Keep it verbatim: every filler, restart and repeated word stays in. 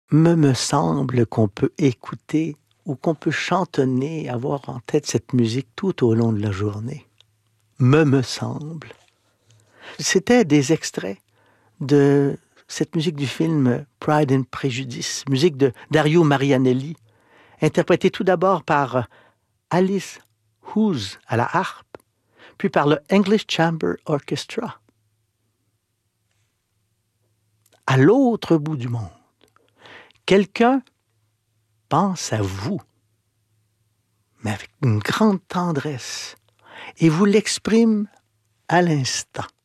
me me semble qu'on peut écouter ou qu'on peut chantonner, avoir en tête cette musique tout au long de la journée. Me me semble. C'était des extraits de cette musique du film Pride and Prejudice, musique de Dario Marianelli, interprétée tout d'abord par Alice Hoose à la harpe, puis par le English Chamber Orchestra. À l'autre bout du monde, quelqu'un pense à vous, mais avec une grande tendresse, et vous l'exprime à l'instant.